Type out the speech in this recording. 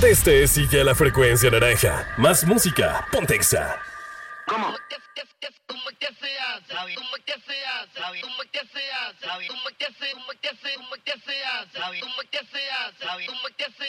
Este sigue la frecuencia naranja. Más música, ponte Exa. ¿Cómo? ¿Cómo que se hace? ¿Cómo que se hace? ¿Cómo que se hace? ¿Cómo que se hace? ¿Cómo que se hace? ¿Cómo que se hace?